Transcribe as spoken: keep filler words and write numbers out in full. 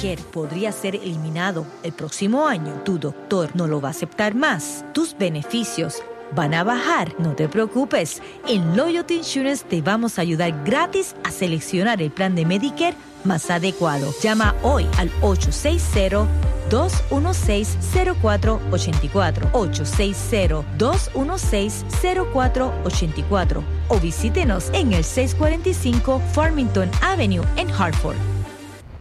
Medicare podría ser eliminado el próximo año, tu doctor no lo va a aceptar más, tus beneficios van a bajar, no te preocupes. En Loyalty Insurance te vamos a ayudar gratis a seleccionar el plan de Medicare más adecuado. Llama hoy al ocho seis cero, dos uno seis, cero cuatro ocho cuatro, ocho seis cero, dos uno seis, cero cuatro ocho cuatro o visítenos en el seiscientos cuarenta y cinco Farmington Avenue en Hartford.